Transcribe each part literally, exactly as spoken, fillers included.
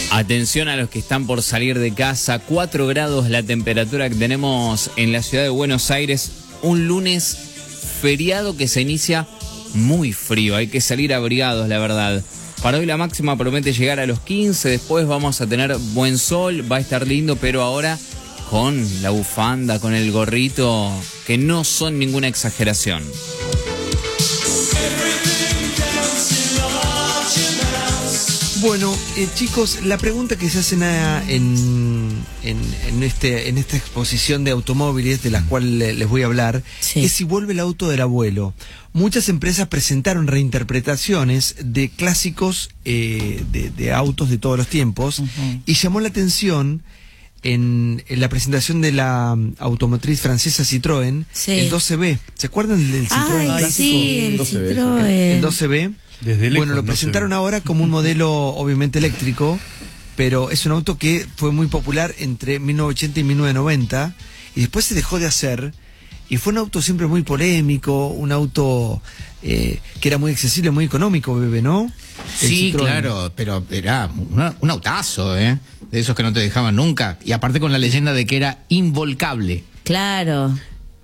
Atención a los que están por salir de casa, cuatro grados la temperatura que tenemos en la ciudad de Buenos Aires, un lunes feriado que se inicia muy frío, hay que salir abrigados, la verdad. Para hoy la máxima promete llegar a los quince, después vamos a tener buen sol, va a estar lindo, pero ahora con la bufanda, con el gorrito, que no son ninguna exageración. Bueno, eh, chicos, la pregunta que se hace en, en, en, este, en esta exposición de automóviles, de la cual les voy a hablar, sí. es si vuelve el auto del abuelo. Muchas empresas presentaron reinterpretaciones de clásicos eh, de, de autos de todos los tiempos, uh-huh. y llamó la atención en, en la presentación de la automotriz francesa Citroën, sí. el doce B. ¿Se acuerdan del Citroën Ay, clásico? Sí, el Citroën. El doce B. Desde lejos, bueno, lo presentaron ahora como un modelo obviamente eléctrico, pero es un auto que fue muy popular entre mil novecientos ochenta y mil novecientos noventa, y después se dejó de hacer, y fue un auto siempre muy polémico, un auto eh, que era muy accesible, muy económico, bebé, ¿no? El sí, Citroën. Claro, pero era una, un autazo, ¿eh? De esos que no te dejaban nunca, y aparte con la leyenda de que era involcable. Claro.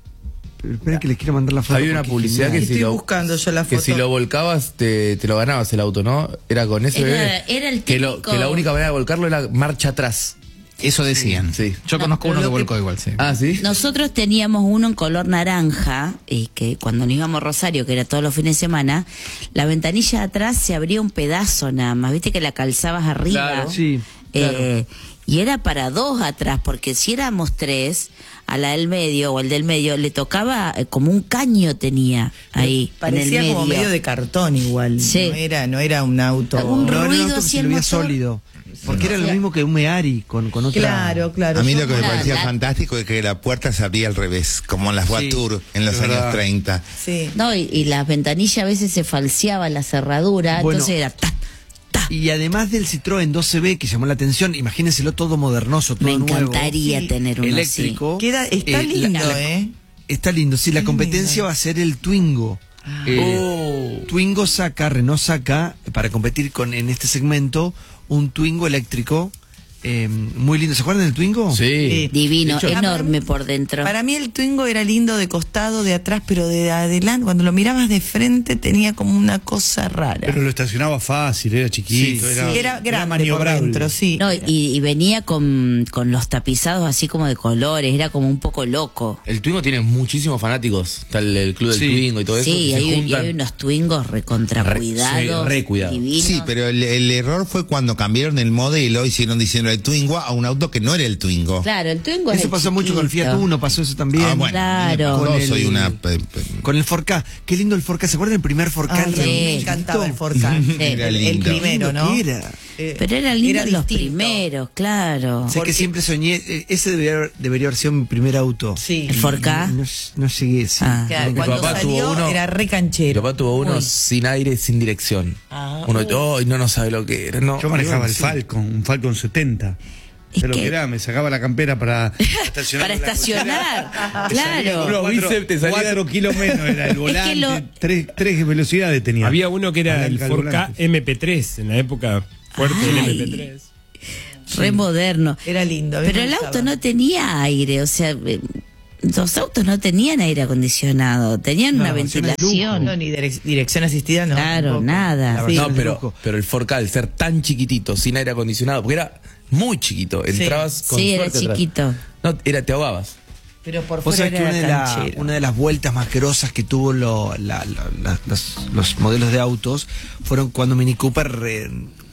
Pero esperen que les quiero mandar la foto. Había una publicidad que si, Estoy lo, buscando yo la que foto. si lo volcabas te, te lo ganabas el auto, ¿no? Era con ese Era, bebé. era el que, típico... lo, que la única manera de volcarlo era marcha atrás. Eso decían. Sí. Yo No, conozco uno que que... volcó igual, sí. Ah, ¿sí? Nosotros teníamos uno en color naranja, y que cuando nos íbamos a Rosario, que era todos los fines de semana, la ventanilla de atrás se abría un pedazo nada más, viste que la calzabas arriba. Claro. Sí, claro. Eh, y era para dos atrás, porque si éramos tres, a la del medio o el del medio le tocaba eh, como un caño tenía ahí. Parecía en el medio. como medio de cartón igual. Sí. No era, no era un auto. Un No, era un ruido auto que así se el lo veía motor. sólido. Porque era lo mismo que un Meari con, con otra... Claro, claro. A mí lo que me Una- parecía la- fantástico es que la puerta se abría al revés, como en las Sí, Voiture en los es años verdad. treinta. Sí. No, y, y las ventanillas a veces se falseaba la cerradura, Bueno. entonces era ta, ta. Y además del Citroën doce B que llamó la atención, imagínenselo todo modernoso, todo Me nuevo. encantaría Sí, tener uno eléctrico. Queda, está Eh, la- lindo, la- ¿eh? Está lindo, sí, la Qué competencia lindo. va a ser el Twingo. Ah. Eh, Oh. Twingo saca, Renault saca, para competir con en este segmento, un Twingo eléctrico eh, muy lindo. ¿Se acuerdan del Twingo? Sí. Divino, De hecho, enorme por dentro. Para mí el Twingo era lindo de costado, de atrás, pero de adelante, cuando lo mirabas de frente tenía como una cosa rara. Pero lo estacionaba fácil, era chiquito, Sí, era, Sí, era grande por maniobrable. dentro, sí. No, y, y venía con, con los tapizados así como de colores, era como un poco loco. El Twingo tiene muchísimos fanáticos. Está el, el club del Sí. Twingo y todo eso. Sí, que hay, se y juntan. hay unos Twingos recontra Re- cuidados, sí, re cuidados. divinos. Sí, pero el, el error fue cuando cambiaron el modelo, hicieron diciendo el Twingo a un auto que no era el Twingo. Claro, el Twingo Eso es pasó mucho con el Fiat Uno, pasó eso también. Ah, bueno, Claro. Yo Con el- soy una... pe- pe- Con el cuatro K. Qué lindo el cuatro K. ¿Se acuerdan del primer cuatro K? Ay, Sí. me encantaba el cuatro K. Era el, el lindo. primero, ¿no? ¿Qué era? Eh, Pero eran lindos era los distinto. primeros, claro. Sé que siempre soñé, eh, ese debería, haber- debería haber sido mi primer auto. Sí. El cuatro K. No, no llegué, sí. Ah. Que Mi cuando papá tuvo salió uno- era re Mi canchero. papá tuvo uno Uy. sin aire, sin dirección. Ah, Uno, uy. oh, no, no sabe lo que era. No. Yo manejaba el sí. Falcon, un Falcon setenta. Es De lo que- que era, me sacaba la campera para estacionar. Para en la estacionar, cochera. claro. Unos Los bíceps te salían- Cuatro kilos menos era el volante, lo- tres, tres velocidades tenía. Había uno que era el Palanca al cuatro K volante. M P tres, en la época fuerte del Ay. M P tres. Re moderno. Era lindo. a mí Pero me el gustaba. auto no tenía aire, o sea, eh, los autos no tenían aire acondicionado, tenían No, una opción de ventilación. No, ni direc- dirección asistida, no. Claro, tampoco. nada. La No, versión de pero, lujo. pero el cuatro K, al ser tan chiquitito, sin aire acondicionado, porque era muy chiquito, entrabas con Sí, era suerte atrás. chiquito. No, era, te ahogabas. Pero por Vos fuera sabés que una era de, la- canchero. una de las vueltas más grosas que tuvo lo- la- la- la- los, los modelos de autos fueron cuando Mini Cooper re-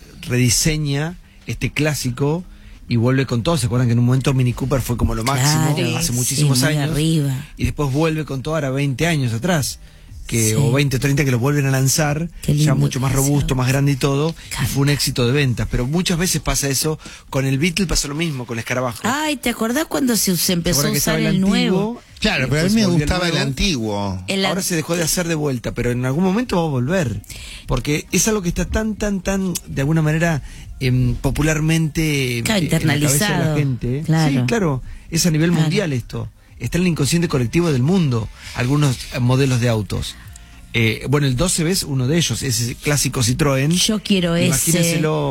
rediseña este clásico y vuelve con todo. ¿Se acuerdan que en un momento Mini Cooper fue como lo máximo Claro, hace sí, muchísimos muy años? arriba. Y después vuelve con todo ahora veinte años atrás. Que, Sí. o veinte o treinta que lo vuelven a lanzar, Qué lindo ya mucho más que sea. robusto, más grande y todo, Claro. y fue un éxito de ventas. Pero muchas veces pasa eso, con el Beetle pasó lo mismo, con el escarabajo. Ay, ¿te acordás cuando se, se empezó a ¿Se acuerdan que usar estaba el antiguo? nuevo? Claro, Y pero a mí después me volvió gustaba el nuevo. antiguo. El Ahora an- se dejó de hacer de vuelta, pero en algún momento va a volver. Porque es algo que está tan, tan, tan, de alguna manera, em, popularmente Claro, eh, en la cabeza de internalizado. la gente. Claro. Sí, claro. Es a nivel Claro. mundial esto. Está en el inconsciente colectivo del mundo, algunos eh, modelos de autos. Eh, bueno, el doce B es uno de ellos, ese clásico Citroën. Yo quiero ese. Imagínenselo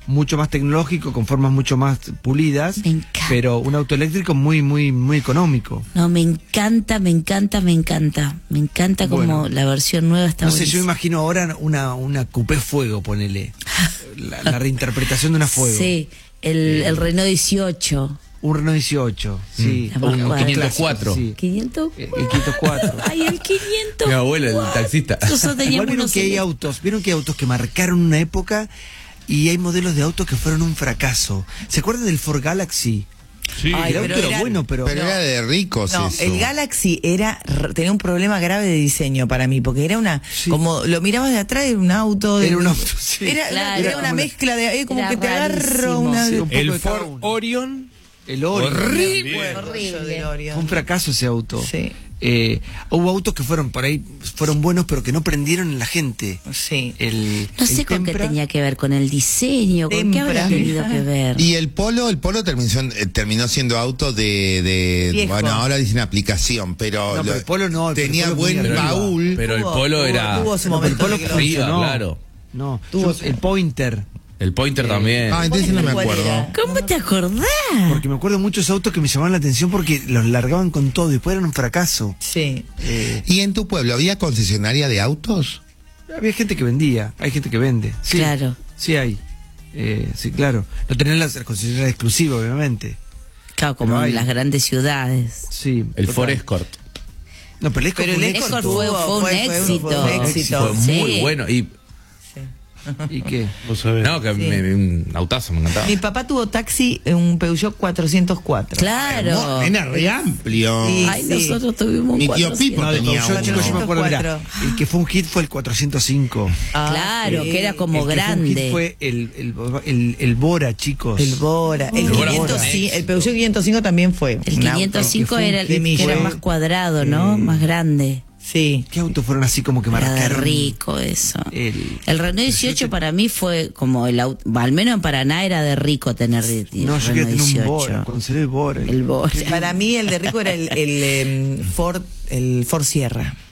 mucho más tecnológico, con formas mucho más pulidas, Me encanta. pero un auto eléctrico muy, muy, muy económico. No, me encanta, me encanta, me encanta. Me encanta como Bueno. la versión nueva está No sé, yo buenísima. imagino ahora una, una coupé fuego, ponele. La, la reinterpretación de una fuego. Sí, el, el Renault dieciocho. Un Renault dieciocho, sí. La más Un cuadra. quinientos cuatro. Sí. ¿quinientos? El quinientos cuatro. Ay, el quinientos. Mi abuela, el taxista. Nosotros Igual teníamos vieron unos que hay ele- autos, vieron que hay autos que marcaron una época y hay modelos de autos que fueron un fracaso. ¿Se acuerdan del Ford Galaxy? Sí. Ay, el auto pero era era- bueno, pero, Pero era de ricos No, eso. el Galaxy era r- tenía un problema grave de diseño para mí, porque era una, Sí. como lo mirabas de atrás, era un auto. De, Era un auto, sí. Era, Claro. era una mezcla de, eh, como Era que te agarro rarísimo. una. Sí, un poco El de cada Ford uno. Orion. El Orion. Horrible. Horrible. Fue un fracaso ese auto. Sí. Eh, hubo autos que fueron por ahí, fueron buenos, pero que no prendieron en la gente. Sí. El, No sé el con qué Tempra, tenía que ver, con el diseño, con qué habrá Tempra. tenido que ver. Y el Polo, el Polo terminó, siendo- eh, terminó siendo auto de, de Viejo. bueno, ahora dicen aplicación, pero, No, pero lo- el Polo no, el tenía Polo muy buen arriba. baúl. Pero el Tuvo- Polo tuvo- era. tuvo su No, pero el momento Polo de arriba, funcionó. claro. No, Tuvo yo- su- el Pointer. El Pointer también. Ah, entonces no me ¿Cuál acuerdo. era? ¿Cómo te acordás? Porque me acuerdo muchos autos que me llamaban la atención porque los largaban con todo y después eran un fracaso. Sí. Eh, ¿Y en tu pueblo había concesionaria de autos? había gente que vendía, hay gente que vende. Sí, Claro. Sí hay. Eh, sí, claro. No tener las concesionarias exclusivas, obviamente. Claro, como Pero hay. en las grandes ciudades. Sí. El total. Ford Escort. No, pero el Escort, Pero fue el un Escort éxito. fue, fue un Fue- fue un- éxito. fue un éxito. Fue Sí. muy bueno. Y ¿Y qué? Vos sabés. no, que Sí. me- me- un autazo, me encantaba. Mi papá tuvo taxi, un Peugeot cuatrocientos cuatro. Claro. Era re amplio. Sí. Ay, nosotros tuvimos un Mi tío cuatrocientos. Pipo No, de tenía Peugeot, uno. chicos, yo me acuerdo, mira, cuatrocientos el que fue un hit fue el cuatrocientos cinco. Ah, Claro, sí. que era como el que fue un hit grande. fue el, el, el, el Bora, chicos. El Bora. El, El Bora quinientos fue un cinco, el éxito. Peugeot quinientos cinco también fue. El un auto. quinientos cinco que fue un era el de que millo. era más cuadrado, ¿no? Más grande. Sí. ¿Qué autos fueron así como que Era de marcaron? rico eso. El- El Renault dieciocho para mí fue como el auto, al menos en Paraná era de rico tener el No, yo quería Renault tener un dieciocho. Bora, cuando salió el Bora. El Bora. Para mí el de rico era el, el, em, Ford, el Ford Sierra.